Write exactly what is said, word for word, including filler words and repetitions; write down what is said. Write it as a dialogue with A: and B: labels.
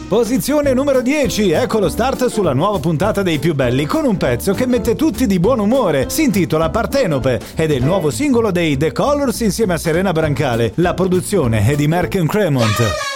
A: Posizione numero dieci, ecco lo start sulla nuova puntata dei più belli con un pezzo che mette tutti di buon umore. Si intitola Partenope ed è il nuovo singolo dei The Colors insieme a Serena Brancale. La produzione è di Merck and Cremont.